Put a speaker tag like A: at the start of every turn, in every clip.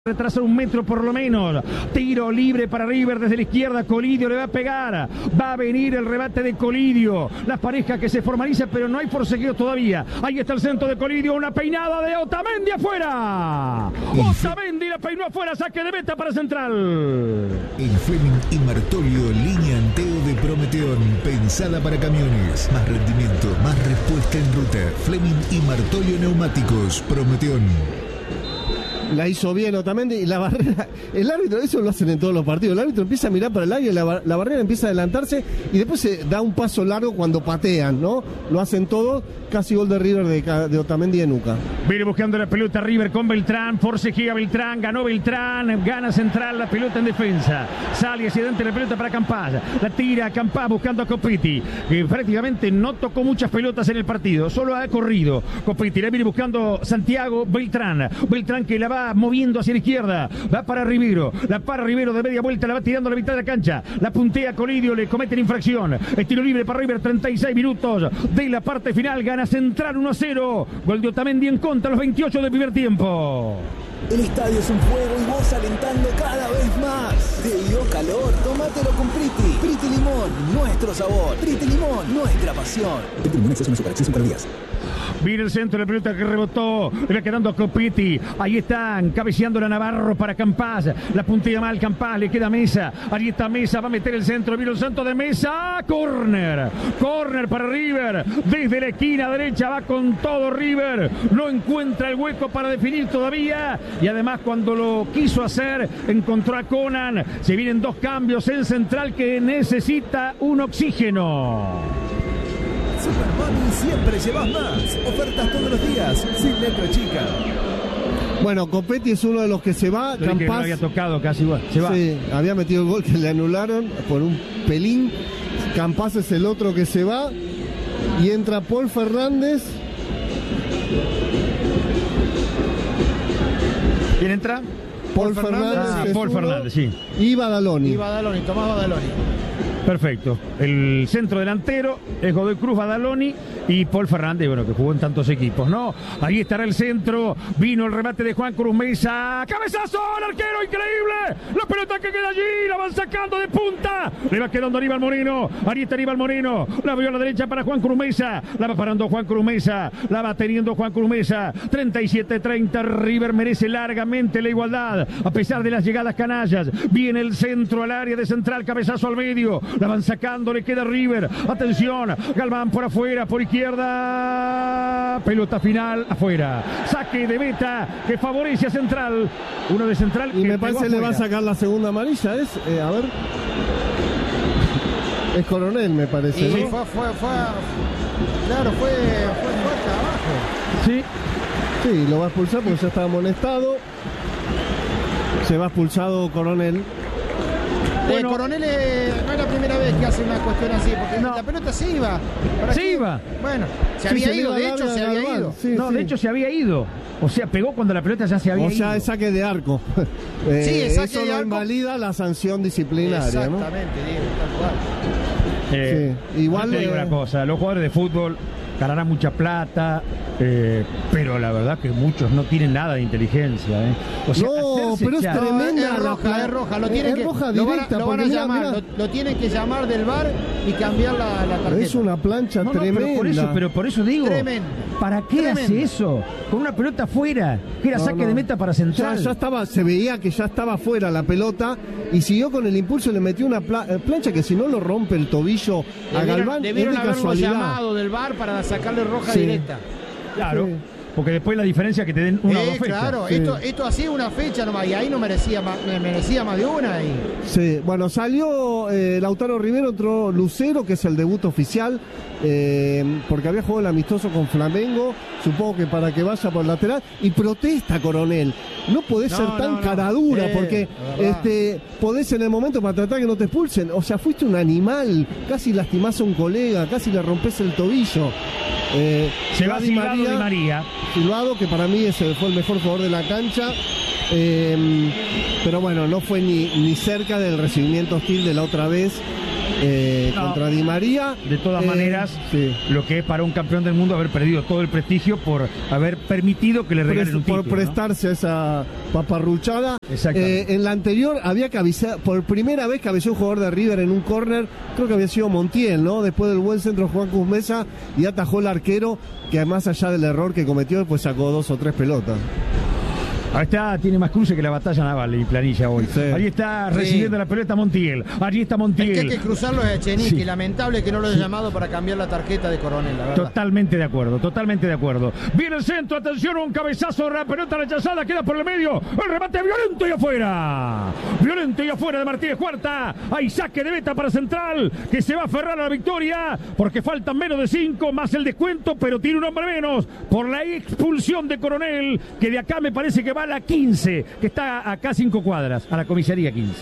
A: Retrasa 1 metro por lo menos. Tiro libre para River desde la izquierda. Colidio le va a pegar. Va a venir el rebate de Colidio. La pareja que se formaliza, pero no hay forcejeo todavía. Ahí está el centro de Colidio. Una peinada de Otamendi afuera. Otamendi la peinó afuera. Saque de meta para Central.
B: El Fleming y Martolio, línea Anteo de Prometeón. Pensada para camiones. Más rendimiento, más respuesta en ruta. Fleming y Martolio Neumáticos. Prometeón.
C: La hizo bien Otamendi y la barrera, el árbitro, eso lo hacen en todos los partidos, el árbitro empieza a mirar para el área y la barrera empieza a adelantarse y después se da un paso largo cuando patean, ¿no? Lo hacen todos, casi gol de River de Otamendi de nuca.
A: Viene buscando la pelota River con Beltrán, forcejea Beltrán, ganó Beltrán, gana Central, la pelota en defensa, sale hacia adelante la pelota para Campás, la tira Campás buscando a Copetti, que prácticamente no tocó muchas pelotas en el partido, solo ha corrido Copetti, la viene buscando Santiago Beltrán que la va moviendo hacia la izquierda, va para Rivero, la para Rivero de media vuelta, la va tirando a la mitad de la cancha, la puntea Colidio, le comete la infracción, estilo libre para River, 36 minutos de la parte final, gana Central 1-0, gol de Otamendi en contra a los 28 del primer tiempo.
D: El estadio es un fuego y vos alentando cada vez más. ¿Te dio calor? Tómatelo con Priti. Priti Limón, nuestro sabor. Priti Limón, nuestra pasión. Priti Limón es una superacción para días.
A: Viene el centro de la pelota que rebotó, le va quedando a Copetti, ahí están cabeceando la Navarro para Campás, la puntea mal Campás, le queda Mesa, ahí está Mesa, va a meter el centro, vino el centro de Mesa, córner para River, desde la esquina derecha va con todo River, no encuentra el hueco para definir todavía, y además cuando lo quiso hacer, encontró a Conan, se vienen 2 cambios en Central que necesita un oxígeno.
D: Supermami siempre llevas más. Ofertas todos los días, sin letra chica.
C: Bueno, Copetti es uno de los que se va.
A: Campás que no había tocado casi igual. Se va.
C: Sí, había metido el gol que le anularon por un pelín. Campás es el otro que se va. Y entra Paul Fernández.
A: ¿Quién entra?
C: Paul Fernández.
A: Paul Fernández, sí.
C: Y Badaloni.
E: Tomás Badaloni.
A: Perfecto. El centro delantero es Godoy Cruz, Badaloni y Paul Fernández, bueno, que jugó en tantos equipos, ¿no? Ahí estará el centro. Vino el remate de Juan Cruz Mesa. ¡Cabezazo al arquero! ¡Increíble! La pelota que queda allí. La van sacando de punta. Le va quedando Aníbal Moreno. Ahí está Aníbal Moreno. La abrió a la derecha para Juan Cruz Mesa. La va parando Juan Cruz Mesa. La va teniendo Juan Cruz Mesa. 37-30. River merece largamente la igualdad. A pesar de las llegadas canallas. Viene el centro al área de Central. Cabezazo al medio. La van sacando, le queda River. Atención, Galván por afuera, por izquierda. Pelota final afuera. Saque de meta que favorece a Central. Uno de Central.
C: Y
A: que
C: me parece le va a sacar la segunda amarilla. Es, a ver. Es Coronel, me parece.
E: Y
C: ¿no?
E: Claro, fue fuerte abajo.
C: Sí. Sí, lo va a expulsar porque ya estaba amonestado. Se va expulsado Coronel.
E: Bueno, Coronel no es la primera vez que hace una cuestión así, porque la pelota se iba.
A: Se iba.
E: Bueno, se había ido, de hecho se había ido.
C: Sí,
A: no, de hecho se había ido. O sea, pegó cuando la pelota ya se había ido.
C: O sea, es saque de arco.
E: Sí, es saque
C: eso
E: de
C: no
E: arco.
C: Invalida la sanción disciplinaria,
E: exactamente,
C: ¿no?
E: Diego, tal cual.
C: Sí. Igual
A: te digo una cosa, los jugadores de fútbol ganarán mucha plata, pero la verdad que muchos no tienen nada de inteligencia. O sea,
C: no, pero es tremenda.
E: Es roja, lo tienen que
C: roja directa.
E: lo van a llamar, lo tienen que llamar del VAR y cambiar la tarjeta.
C: Es una plancha tremenda.
A: Pero por eso digo,
E: tremendo.
A: ¿Para qué hace eso? Con una pelota afuera, que era saque de meta para Central.
C: Ya estaba, se veía que ya estaba fuera la pelota y siguió con el impulso, le metió una plancha que si no lo rompe el tobillo a Galván.
E: Debieron
C: es de
E: haberlo
C: casualidad.
E: llamado del VAR para sacarle roja
C: Sí.
E: directa.
A: Claro.
C: Sí.
A: Porque después la diferencia es que te den una o dos fechas.
E: Claro,
C: Sí.
E: esto hacía una fecha nomás y ahí no merecía más de una.
C: Sí, bueno, salió Lautaro Rivero, entró Lucero, que es el debut oficial, porque había jugado el amistoso con Flamengo, supongo que para que vaya por el lateral, y protesta Coronel. No podés ser tan caradura, porque podés en el momento para tratar que no te expulsen. O sea, fuiste un animal, casi lastimás a un colega, casi le rompes el tobillo.
A: Se va Di María.
C: Silvado, que para mí fue el mejor jugador de la cancha. Pero bueno, no fue ni cerca del recibimiento hostil de la otra vez. contra Di María.
A: De todas maneras,
C: sí.
A: Lo que es para un campeón del mundo haber perdido todo el prestigio por haber permitido que le regalen un título.
C: Por prestarse a esa paparruchada. En la anterior había que avisar, por primera vez cabeceó un jugador de River en un córner, creo que había sido Montiel, ¿no? Después del buen centro Juan Cruz Mesa y atajó el arquero, que más allá del error que cometió, pues sacó 2 o 3 pelotas.
A: Ahí está, tiene más cruces que la batalla naval y planilla hoy.
C: Sí.
A: Ahí está recibiendo la pelota Montiel. Allí está Montiel.
E: El que hay que cruzarlo es Echenique.
A: Sí.
E: Lamentable que no lo haya llamado para cambiar la tarjeta de Coronel, la verdad.
A: Totalmente de acuerdo, totalmente de acuerdo. Viene el centro, atención, un cabezazo, la pelota rechazada, queda por el medio. El remate violento y afuera. Violento y afuera de Martínez Cuarta. Hay saque de meta para Central, que se va a aferrar a la victoria, porque faltan menos de 5, más el descuento, pero tiene un hombre menos por la expulsión de Coronel, que de acá me parece que va a la 15, que está acá 5 cuadras, a la comisaría 15.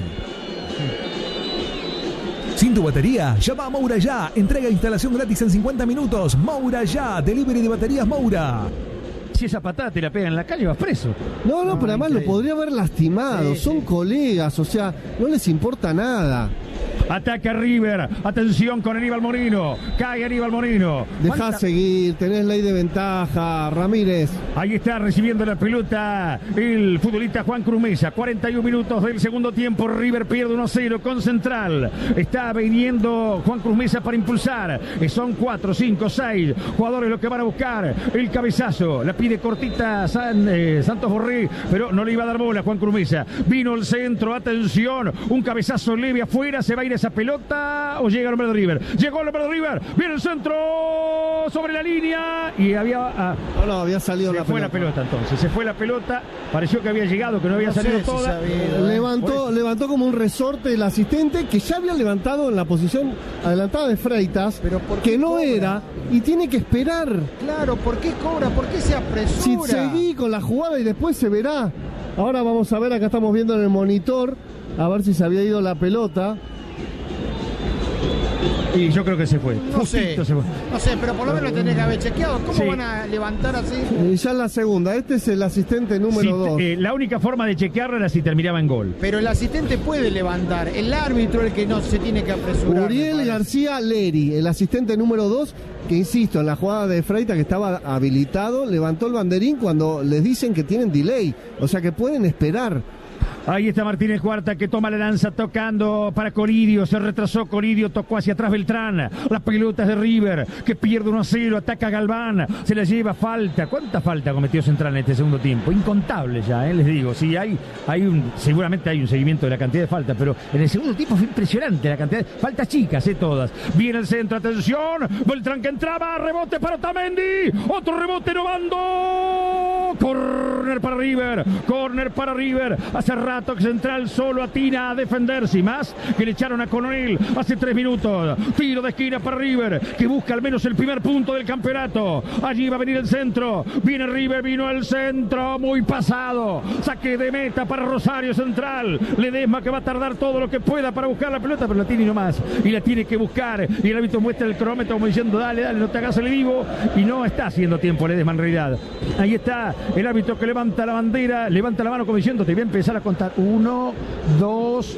F: Sin tu batería, llama a Moura Ya. Entrega e instalación gratis en 50 minutos. Moura Ya, delivery de baterías Moura.
A: Si esa patada te la pega en la calle, vas preso.
C: No, pero además lo podría haber lastimado. Son colegas, o sea, no les importa nada.
A: Ataca River, atención con Aníbal Moreno, cae Aníbal Moreno.
C: Dejá seguir, tenés ley de ventaja, Ramírez.
A: Ahí está recibiendo la pelota el futbolista Juan Cruz Mesa. 41 minutos del segundo tiempo, River pierde 1-0 con Central. Está viniendo Juan Cruz Mesa para impulsar. Son 4, 5, 6 jugadores los que van a buscar el cabezazo. La pide cortita Santos Borré, pero no le iba a dar bola a Juan Cruz Mesa. Vino el centro, atención, un cabezazo leve afuera, se va a ir esa pelota o llega el hombre de River. Llegó el hombre de River, viene el centro sobre la línea y había
C: había salido la pelota.
A: Se fue la pelota entonces, se fue la pelota, pareció que había llegado, que no había salido toda.
C: Levantó como un resorte el asistente, que ya había levantado en la posición adelantada de Freitas,
E: pero
C: que no cobra? Era, y tiene que esperar.
E: Claro, ¿por qué cobra? ¿Por qué se apresura?
C: Si seguí con la jugada y después se verá. Ahora vamos a ver, acá estamos viendo en el monitor, a ver si se había ido la pelota.
A: Y yo creo que se fue.
E: No sé, pero por lo menos tenés que haber chequeado. ¿Cómo van a levantar así?
C: Ya en la segunda. Este es el asistente número 2.
A: La única forma de chequearla era si terminaba en gol.
E: Pero el asistente puede levantar. El árbitro el que no se tiene que apresurar.
C: Uriel García Leri, el asistente número 2, que insisto, en la jugada de Freitas que estaba habilitado, levantó el banderín cuando les dicen que tienen delay. O sea que pueden esperar.
A: Ahí está Martínez Cuarta que toma la lanza tocando para Coridio, se retrasó Coridio, tocó hacia atrás Beltrán, las pelotas de River que pierde 1-0, ataca Galván, se la lleva falta. ¿Cuánta falta cometió Central en este segundo tiempo? Incontable ya, les digo. Sí, seguramente hay un seguimiento de la cantidad de faltas, pero en el segundo tiempo fue impresionante la cantidad de faltas chicas, todas. Viene el centro, atención, Beltrán que entraba, rebote para Otamendi, otro rebote Novando, córner para River, hace rato que Central solo atina a defenderse y más que le echaron a Coronel hace 3 minutos. Tiro de esquina para River, que busca al menos el primer punto del campeonato. Allí va a venir el centro, viene River, vino el centro, muy pasado, saque de meta para Rosario Central. Ledesma que va a tardar todo lo que pueda para buscar la pelota, pero la tiene nomás y la tiene que buscar, y el árbitro muestra el cronómetro como diciendo dale, no te hagas el vivo, y no está haciendo tiempo Ledesma en realidad. Ahí está el árbitro que levanta la bandera, levanta la mano como diciendo te voy a empezar a contar 1, 2,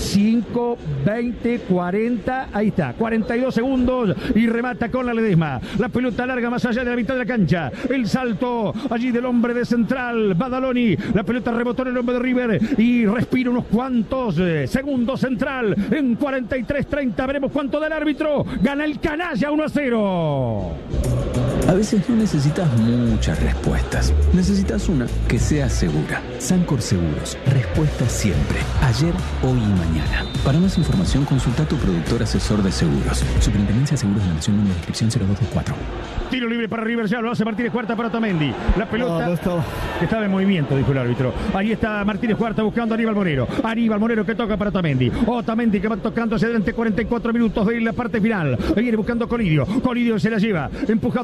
A: 5, 20, 40, ahí está, 42 segundos y remata con la Ledesma. La pelota larga más allá de la mitad de la cancha. El salto allí del hombre de Central, Badaloni. La pelota rebotó en el hombre de River y respira unos cuantos segundos Central. En 43-30 veremos cuánto da el árbitro. Gana el canalla 1-0.
G: A veces no necesitas muchas respuestas. Necesitas una que sea segura. Sancor Seguros. Respuesta siempre. Ayer, hoy y mañana. Para más información, consulta a tu productor asesor de seguros. Superintendencia de Seguros de la Nación, número de inscripción 0224.
A: Tiro libre para River, ya lo hace Martínez Cuarta para Otamendi. La pelota que estaba en movimiento, dijo el árbitro. Ahí está Martínez Cuarta buscando a Aníbal Moreno. Aníbal Moreno que toca para Otamendi. Otamendi que va tocando hacia adelante, 44 minutos de la parte final. Viene buscando Colidio. Colidio se la lleva, empujado por el hombre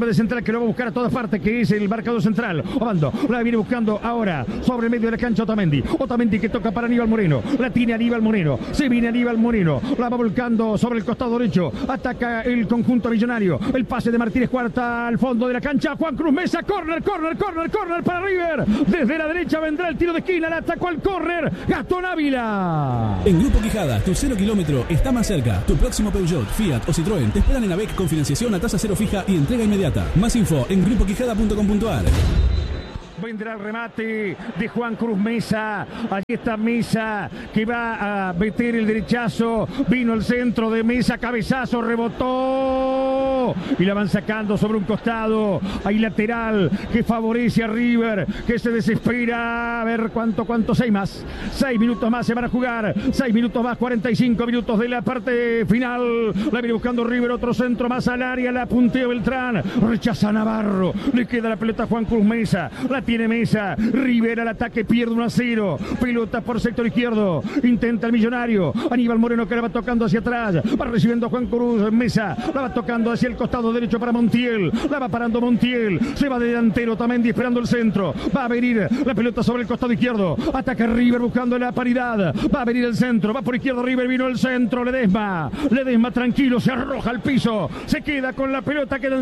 A: de Central que lo va a buscar a todas partes, que es el marcador central. Obando, la viene buscando ahora sobre el medio de la cancha Otamendi. Otamendi que toca para Aníbal Moreno. La tiene Aníbal Moreno. Se viene Aníbal Moreno. La va volcando sobre el costado derecho. Ataca el conjunto millonario. El pase de Martínez Cuarta al fondo de la cancha. Juan Cruz Mesa. Corner para River. Desde la derecha vendrá el tiro de esquina. La atacó al córner Gastón Ávila.
H: En Grupo Quijada, tu 0 kilómetro está más cerca. Tu próximo Peugeot, Fiat o Citroën te esperan en AVEC con financiación a tasa cero fija y entrega inmediata. Más info en grupoquijada.com.ar.
A: Vendrá el remate de Juan Cruz Mesa. Allí está Mesa que va a meter el derechazo. Vino el centro de Mesa. Cabezazo, rebotó. Y la van sacando sobre un costado. Hay lateral que favorece a River, que se desespera. A ver cuánto. 6 más. 6 minutos más se van a jugar. 6 minutos más, 45 minutos de la parte final. La viene buscando River. Otro centro más al área. La puntea Beltrán. Rechaza Navarro. Le queda la pelota a Juan Cruz Mesa. La tiene Mesa. River al ataque, pierde 1-0. Pelota por sector izquierdo. Intenta el millonario. Aníbal Moreno que la va tocando hacia atrás. Va recibiendo a Juan Cruz Mesa. La va tocando hacia el costado derecho para Montiel. La va parando Montiel. Se va de delantero Otamendi esperando el centro. Va a venir la pelota sobre el costado izquierdo. Ataca River buscando la paridad. Va a venir el centro. Va por izquierda River. Vino el centro. Ledesma tranquilo. Se arroja al piso. Se queda con la pelota. Quedan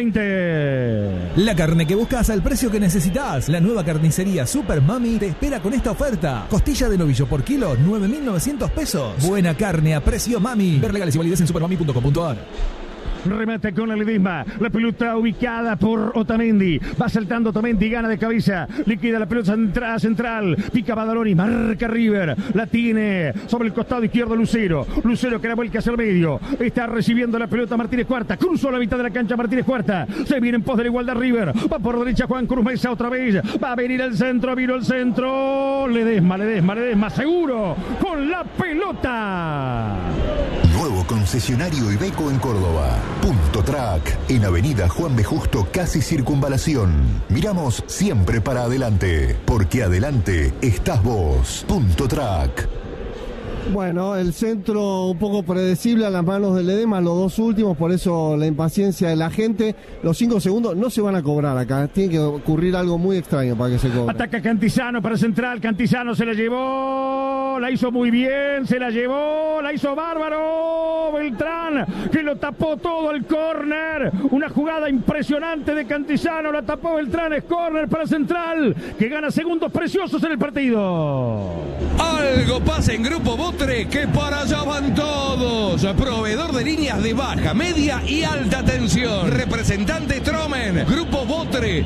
A: 5:20.
F: La carne que buscas al precio que necesitas. La nueva carnicería Super Mami te espera con esta oferta. Costilla de novillo por kilo, 9.900 pesos. Buena carne a precio Mami. Ver legales y validez en supermami.com.ar.
A: Remate con la Ledesma. La pelota ubicada por Otamendi. Va saltando Otamendi, gana de cabeza. Le queda la pelota central. Pica Badaloni, marca River. La tiene sobre el costado izquierdo Lucero. Lucero que la vuelca hacia el medio. Está recibiendo la pelota Martínez Cuarta. Cruzó la mitad de la cancha Martínez Cuarta. Se viene en pos de la igualdad River. Va por derecha Juan Cruz Mesa otra vez. Va a venir el centro. Vino el centro. Ledesma. Seguro con la pelota.
B: Nuevo concesionario Iveco en Córdoba. Punto Track, en Avenida Juan B. Justo, casi Circunvalación. Miramos siempre para adelante, porque adelante estás vos. Punto Track.
C: Bueno, el centro un poco predecible a las manos de Ledesma, los dos últimos, por eso la impaciencia de la gente. Los 5 segundos no se van a cobrar acá, tiene que ocurrir algo muy extraño para que se cobre.
A: Ataca Cantizano para central, Cantizano se la llevó, la hizo muy bien, se la llevó, la hizo bárbaro, Beltrán, que lo tapó todo el córner, una jugada impresionante de Cantizano, la tapó Beltrán, es córner para central, que gana segundos preciosos en el partido.
I: Algo pasa en Grupo Botre, que para allá van todos. Proveedor de líneas de baja, media y alta tensión. Representante Tromen. Grupo Botre,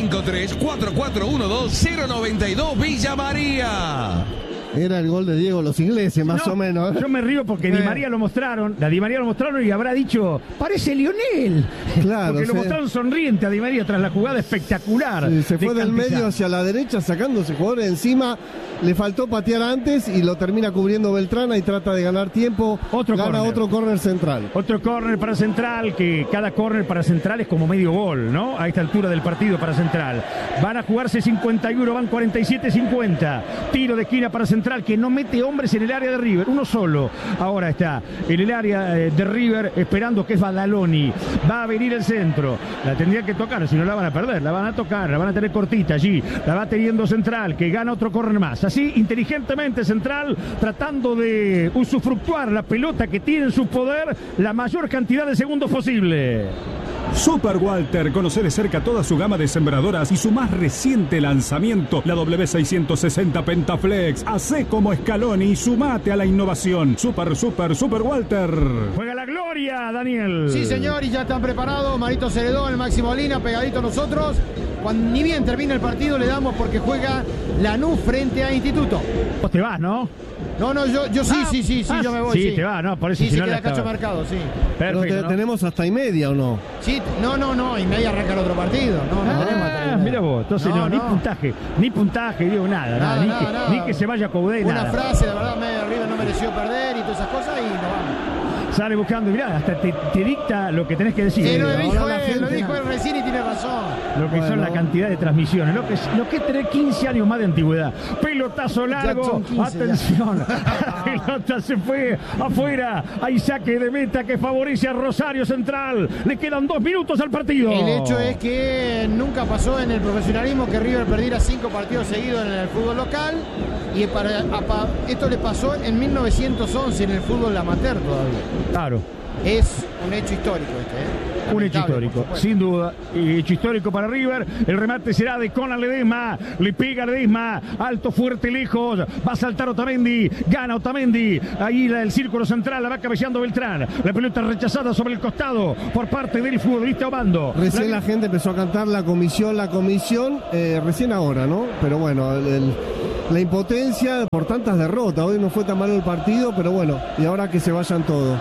I: 353-4412-092 Villa María.
C: Era el gol de Diego los ingleses, más o menos.
A: Yo me río porque Di María lo mostraron. A Di María lo mostraron y habrá dicho, parece Lionel. Claro. Porque lo mostraron sonriente a Di María tras la jugada espectacular.
C: Sí, se fue del medio hacia la derecha sacándose jugadores encima. Le faltó patear antes y lo termina cubriendo Beltrán y trata de ganar tiempo. Gana otro córner central.
A: Otro córner para Central, que cada córner para Central es como medio gol, ¿no? A esta altura del partido para Central. Van a jugarse 51, van 47-50. Tiro de esquina para Central, que no mete hombres en el área de River, uno solo. Ahora está en el área de River esperando, que es Badaloni. Va a venir el centro. La tendrían que tocar, si no la van a perder. La van a tocar, la van a tener cortita allí. La va teniendo Central, que gana otro córner más. Así, inteligentemente Central, tratando de usufructuar la pelota que tiene en su poder la mayor cantidad de segundos posible.
J: Super Walter, conoce de cerca toda su gama de sembradoras y su más reciente lanzamiento, la W660 Pentaflex. Hacé como Scaloni y sumate a la innovación. Super Walter.
A: Juega la gloria, Daniel.
E: Sí, señor, y ya están preparados. Marito Ceredón, el Máximo Lina, pegadito a nosotros. Cuando ni bien termina el partido le damos porque juega Lanús frente a Instituto.
A: Vos te vas, ¿no?
E: No, yo sí, yo me voy.
A: Sí, te vas, ¿no? Por eso
E: sí,
A: si
E: se
A: no
E: queda cacho marcado, sí.
A: Perfecto,
C: ¿no? ¿Tenemos hasta y media o no?
E: Sí, no, y media arranca el otro partido. No tenemos hasta y media.
A: Mira vos, entonces no, ni puntaje, digo nada. Ni que se vaya a Coudet,
E: nada. Una frase, la verdad, River no mereció perder y todas esas cosas y nos vamos.
A: Sale buscando, mirá, hasta te dicta lo que tenés que decir.
E: Lo dijo él recién y tiene razón.
A: Lo que son la cantidad de transmisiones, lo que es tener 15 años más de antigüedad. Pelotazo largo, 15, atención. La pelota se fue afuera. Hay saque de meta que favorece a Rosario Central. Le quedan 2 minutos al partido.
E: El hecho es que nunca pasó en el profesionalismo que River perdiera 5 partidos seguidos en el fútbol local. Y esto le pasó en 1911 en el fútbol amateur todavía.
A: Claro.
E: Es un hecho histórico
A: Un hecho histórico, sin duda. Hecho histórico para River. El remate será de Conan Ledesma. Le pega Ledesma. Alto, fuerte, lejos. Va a saltar Otamendi. Gana Otamendi. Ahí el círculo central. La va cabeceando Beltrán. La pelota rechazada sobre el costado por parte del futbolista Obando.
C: Recién la gente empezó a cantar la comisión. Recién ahora, ¿no? Pero bueno, la impotencia por tantas derrotas. Hoy no fue tan malo el partido, pero bueno. Y ahora que se vayan todos.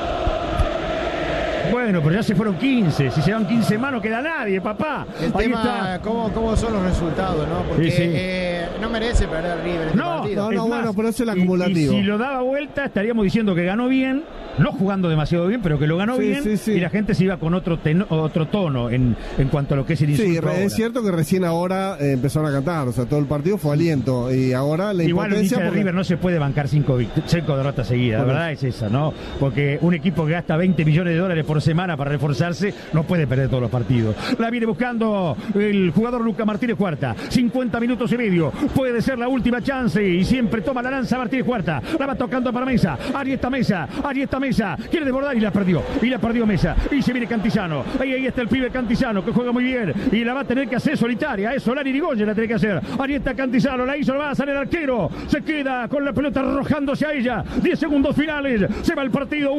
A: Bueno, pero ya se fueron 15. Si se van 15 más no queda nadie, papá.
E: El
A: Ahí
E: tema,
A: está.
E: ¿cómo son los resultados, ¿no? Porque no merece perder River este partido.
C: No, bueno, pero es el acumulativo.
A: Y si lo daba vuelta, estaríamos diciendo que ganó bien, no jugando demasiado bien, pero que lo ganó bien, y la gente se iba con otro tono en cuanto a lo que es el insulto.
C: Sí, es cierto que recién ahora empezaron a cantar, o sea, todo el partido fue aliento, y ahora la
A: igual
C: impotencia...
A: Igual River no se puede bancar 5 derrotas seguidas, la verdad es esa, ¿no? Porque un equipo que gasta $20 millones por semana para reforzarse, no puede perder todos los partidos. La viene buscando el jugador Lucas Martínez Cuarta, 50 minutos y medio, puede ser la última chance, y siempre toma la lanza Martínez Cuarta, la va tocando para Mesa, ahí está Mesa, quiere desbordar y la perdió Mesa, y se viene Cantizano, ahí está el pibe Cantizano, que juega muy bien, y la va a tener que hacer solitaria, Solari Irigoyen la tiene que hacer, ahí está Cantizano, la hizo, va a salir el arquero, se queda con la pelota arrojándose a ella, 10 segundos finales, se va el partido,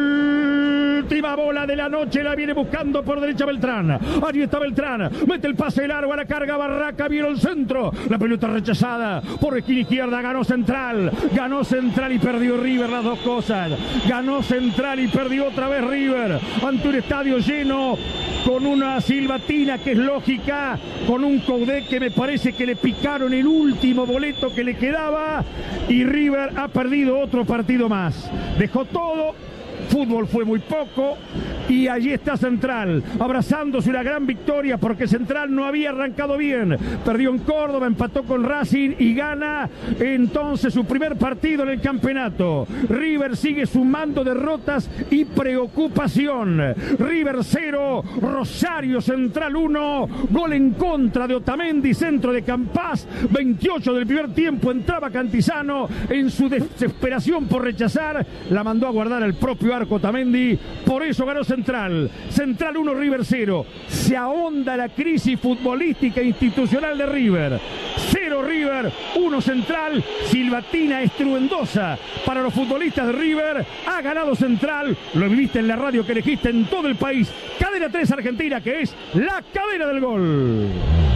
A: última bola de la noche, la viene buscando por derecha Beltrán, ahí está Beltrán, mete el pase largo a la carga Barraca, vieron el centro, la pelota rechazada, por esquina izquierda, ganó Central y perdió River, las dos cosas, ganó Central y perdió otra vez River, ante un estadio lleno, con una silbatina que es lógica, con un Coudet que me parece que le picaron el último boleto que le quedaba, y River ha perdido otro partido más, dejó todo, fútbol fue muy poco, y allí está Central, abrazándose una gran victoria, porque Central no había arrancado bien, perdió en Córdoba, empató con Racing y gana entonces su primer partido en el campeonato. River sigue sumando derrotas y preocupación. River 0, Rosario Central 1, gol en contra de Otamendi, centro de Campás, 28 del primer tiempo, entraba Cantizano, en su desesperación por rechazar, la mandó a guardar al propio arco Otamendi, por eso ganó Central 1, River 0. Se ahonda la crisis futbolística e institucional de River. 0 River, 1 Central. Silbatina estruendosa para los futbolistas de River. Ha ganado Central. Lo viviste en la radio que elegiste en todo el país. Cadena 3 Argentina, que es la cadena del gol.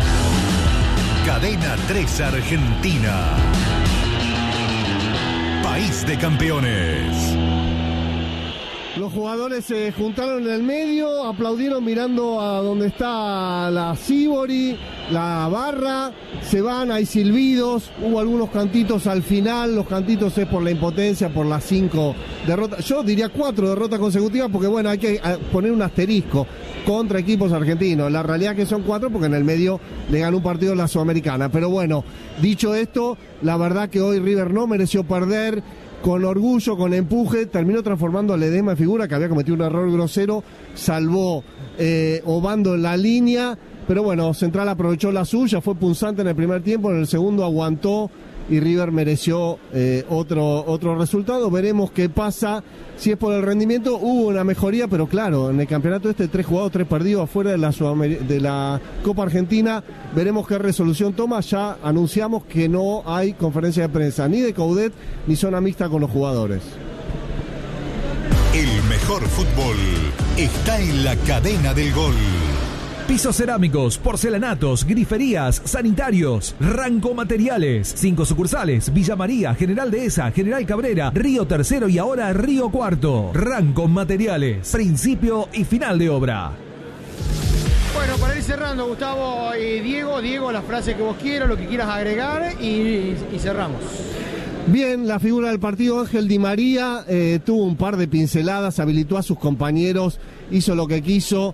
B: Cadena 3 Argentina. País de campeones.
C: Los jugadores se juntaron en el medio, aplaudieron mirando a donde está la Sibori, la barra, se van, hay silbidos, hubo algunos cantitos al final, los cantitos es por la impotencia, por las 5 derrotas, yo diría 4 derrotas consecutivas, porque bueno, hay que poner un asterisco contra equipos argentinos, la realidad es que son 4 porque en el medio le ganó un partido a la Sudamericana, pero bueno, dicho esto, la verdad que hoy River no mereció perder, con orgullo, con empuje, terminó transformando a Ledesma en figura, que había cometido un error grosero, salvó Obando en la línea, pero bueno, Central aprovechó la suya, fue punzante en el primer tiempo, en el segundo aguantó y River mereció otro resultado. Veremos qué pasa, si es por el rendimiento. Hubo una mejoría, pero claro, en el campeonato 3 jugados, 3 perdidos afuera de la Copa Argentina. Veremos qué resolución toma. Ya anunciamos que no hay conferencia de prensa ni de Coudet ni zona mixta con los jugadores.
B: El mejor fútbol está en la cadena del gol.
F: Pisos cerámicos, porcelanatos, griferías, sanitarios, Ranco Materiales. 5 sucursales: Villa María, General Dehesa, General Cabrera, Río Tercero y ahora Río Cuarto. Ranco Materiales, principio y final de obra.
E: Bueno, para ir cerrando, Gustavo y Diego, la frase que vos quieras, lo que quieras agregar y cerramos.
C: Bien, la figura del partido, Ángel Di María, tuvo un par de pinceladas, habilitó a sus compañeros, hizo lo que quiso,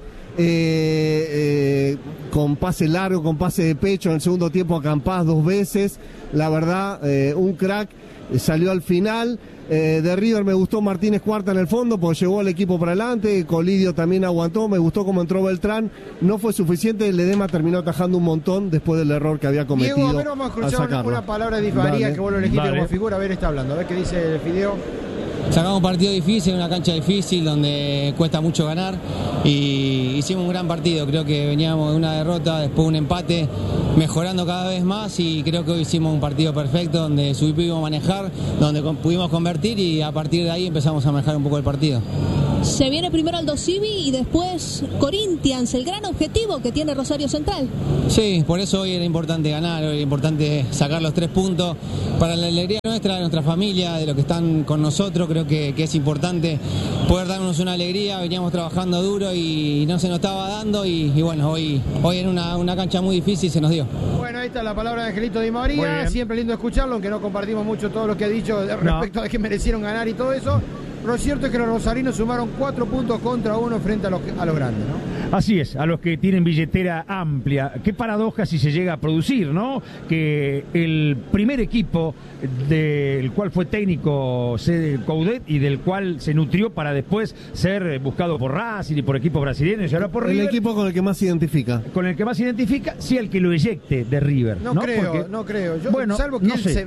C: con pase largo, con pase de pecho, en el segundo tiempo a Campás 2 veces, la verdad, un crack, salió al final. De River me gustó Martínez Cuarta en el fondo porque llevó al equipo para adelante, Colidio también aguantó, me gustó cómo entró Beltrán, no fue suficiente, Ledesma terminó atajando un montón después del error que había cometido.
E: Diego, a ver, vamos a escuchar una palabra de Di María que vos lo elegiste como figura, a ver, está hablando, a ver qué dice el Fideo.
K: Sacamos un partido difícil, una cancha difícil donde cuesta mucho ganar y hicimos un gran partido. Creo que veníamos de una derrota, después un empate, mejorando cada vez más y creo que hoy hicimos un partido perfecto donde supimos manejar, donde pudimos convertir y a partir de ahí empezamos a manejar un poco el partido.
L: Se viene primero Aldo Civi y después Corinthians, el gran objetivo que tiene Rosario Central.
K: Sí, por eso hoy era importante ganar, hoy era importante sacar los 3 puntos para la alegría nuestra, de nuestra familia, de los que están con nosotros. Creo que es importante poder darnos una alegría. Veníamos trabajando duro y no se nos estaba dando y bueno, hoy en una cancha muy difícil se nos dio.
E: Bueno, ahí está la palabra de Angelito Di María, siempre lindo escucharlo, aunque no compartimos mucho todo lo que ha dicho respecto a que merecieron ganar y todo eso. Lo cierto es que los rosarinos sumaron 4 puntos contra 1 frente a los grandes, ¿no?
A: Así es, a los que tienen billetera amplia. Qué paradoja si se llega a producir, ¿no? Que el primer equipo del cual fue técnico Coudet y del cual se nutrió para después ser buscado por Racing y por equipos brasileños y ahora por River.
C: El equipo con el que más se identifica.
A: Con el que más se identifica, sí, el que lo eyecte de River.
E: No creo. Yo,
A: bueno,
E: salvo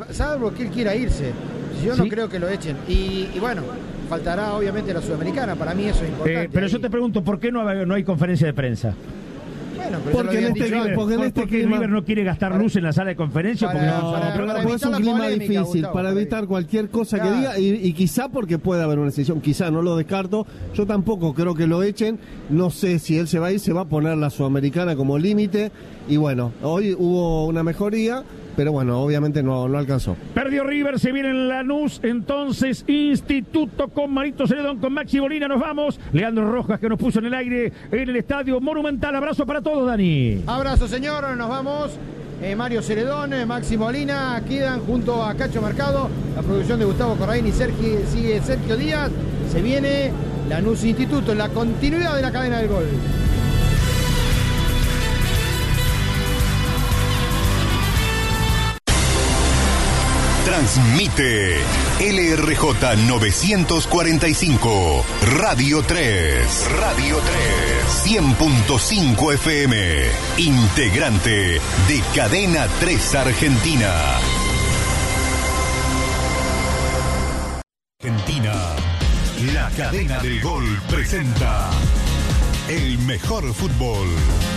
E: que él quiera irse. Yo no creo que lo echen. Y bueno, faltará obviamente la Sudamericana, para mí eso es importante.
A: Pero yo te pregunto, ¿por qué no hay conferencia de prensa?
E: Bueno, pero
C: porque en este clima
A: River no quiere gastar luz en la sala de conferencia
C: porque es un clima difícil, Gustavo, para evitar cualquier cosa que diga y quizá porque puede haber una decisión, quizá, no lo descarto, yo tampoco creo que lo echen, no sé si él se va a ir, se va a poner la Sudamericana como límite y bueno, hoy hubo una mejoría, pero bueno, obviamente no alcanzó.
A: Perdió River, se viene en Lanús, entonces Instituto con Marito Celedón, con Maxi Molina, nos vamos. Leandro Rojas que nos puso en el aire en el Estadio Monumental. Abrazo para todos, Dani.
E: Abrazo, señor, nos vamos. Mario Celedón, Maxi Molina, quedan junto a Cacho Mercado, la producción de Gustavo Corraín y sigue Sergio Díaz. Se viene Lanús Instituto, la continuidad de la cadena del gol.
B: Transmite LRJ 945, Radio 3. Radio 3. 100.5 FM. Integrante de Cadena 3 Argentina. Argentina. La cadena del gol presenta el mejor fútbol.